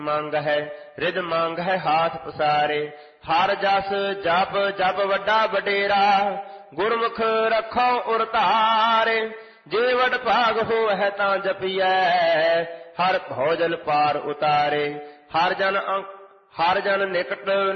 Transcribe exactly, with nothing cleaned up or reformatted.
ਮੰਗ ਹੈ ਰਿਦ ਮੰਗ ਹੈ ਹਾਥ ਪਸਾਰੇ। ਹਰ ਜਸ ਜਪ ਜਪ ਵੱਡਾ ਵਡੇਰਾ ਗੁਰਮੁਖ ਰੱਖੋ ਉਰ ਧਾਰੇ। ਜੇ ਵਡ ਭਾਗ ਹੋਵੈ ਤਾਂ ਜਪੀਐ ਹਰ ਭਉ ਜਲ ਪਾਰ ਉਤਾਰੇ। ਹਰ ਜਨ ਹਰ ਜਨ ਨਿਕਟ